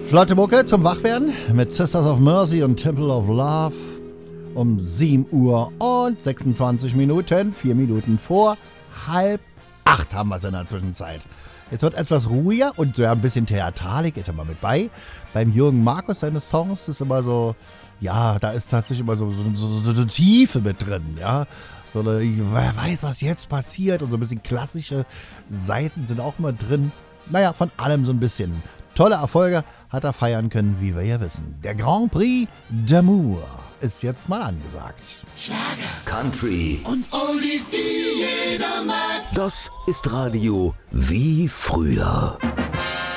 Flotte Mucke zum Wachwerden mit Sisters of Mercy und Temple of Love um 7 Uhr und 26 Minuten, 4 Minuten vor 7:30 haben wir es in der Zwischenzeit. Jetzt wird etwas ruhiger und so ein bisschen Theatralik ist immer mit bei. Beim Jürgen Markus, seine Songs, ist immer so, ja, da ist tatsächlich immer so eine Tiefe mit drin, ja. So eine, wer weiß, was jetzt passiert und so ein bisschen klassische Seiten sind auch immer drin. Naja, von allem so ein bisschen. Tolle Erfolge hat er feiern können, wie wir ja wissen. Der Grand Prix d'Amour ist jetzt mal angesagt. Schlager, Country und Oldies, die jeder mag. Das ist Radio wie früher.